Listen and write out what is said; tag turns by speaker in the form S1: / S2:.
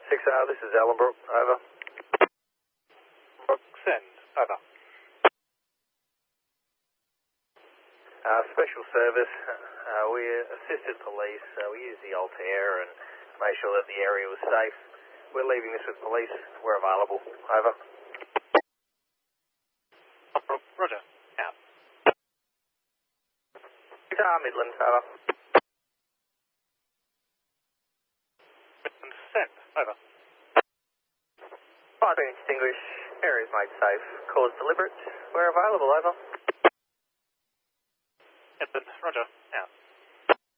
S1: 6R, this is Ellenbrook, over.
S2: Brook, send, over.
S1: Special service, we assisted police, we used the Altair and made sure that the area was safe. We're leaving this with police, we're available, over.
S2: Brook, roger, out.
S1: 6R, Midland, over.
S2: Midland, send, over.
S1: Fire being extinguished, area is made safe, cause deliberate, we're available, over.
S2: Midland, roger, out.